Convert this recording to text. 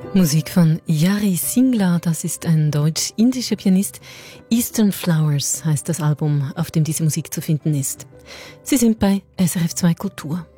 Musik von Yari Singla, das ist ein deutsch-indischer Pianist. Eastern Flowers heißt das Album, auf dem diese Musik zu finden ist. Sie sind bei SRF 2 Kultur.